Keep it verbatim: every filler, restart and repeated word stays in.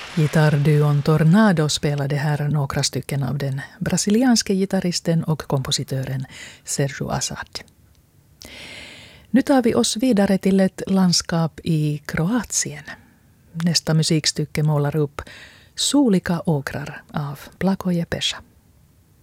Gitarrduon Tornado spelade här några stycken av den brasilianske gitarristen och kompositören Sergio Assad. Nu tar vi oss vidare till ett landskap i Kroatien. Nästa musikstycke målar upp Solika åkrar av Blagoje Peša.